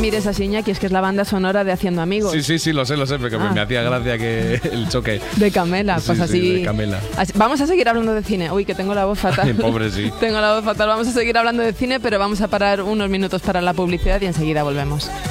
mires así, Iñaki, es que es la banda sonora de Haciendo Amigos. Sí, lo sé, porque me hacía gracia que el choque. De Camela, pues así. De Camela. Vamos a seguir hablando de cine. Uy, que tengo la voz fatal. Pobre, sí. Tengo la voz fatal. Vamos a seguir hablando de cine, pero vamos a parar unos minutos para la publicidad y enseguida volvemos.